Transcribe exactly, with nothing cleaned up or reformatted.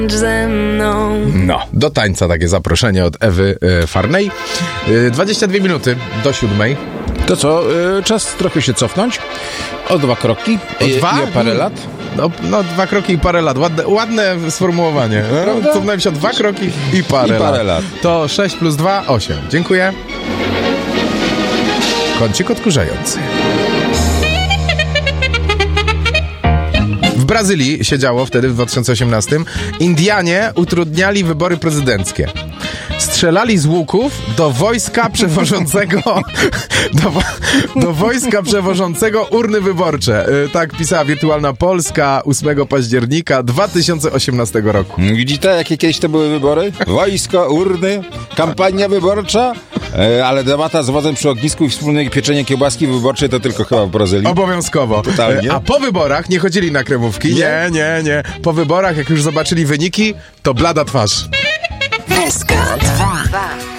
ze mną. No, do tańca takie zaproszenie od Ewy y, Farnej. Y, dwadzieścia dwie minuty do siódmej. To co, y, czas trochę się cofnąć o dwa kroki O i, dwa? i o parę lat. No, no, dwa kroki i parę lat. Ładne, ładne sformułowanie. No, cofnąłem się o dwa kroki i parę, I parę lat. lat. To sześć plus dwa, osiem. Dziękuję. Kącik odkurzający. W Brazylii się działo wtedy w dwa tysiące osiemnastym. Indianie utrudniali wybory prezydenckie. Strzelali z łuków do wojska przewożącego do, wo- do wojska przewożącego urny wyborcze. Yy, tak pisała Wirtualna Polska ósmego października dwa tysiące osiemnastego roku. Widzicie, jakie kiedyś to były wybory? Wojsko, urny, kampania wyborcza, e, ale debata z wodzem przy ognisku i wspólne pieczenie kiełbaski wyborczej to tylko chyba w Brazylii. Obowiązkowo. Totalnie. Yy, A po wyborach nie chodzili na kremówki. Nie, nie, nie. Po wyborach, jak już zobaczyli wyniki, to blada twarz. S K dwa.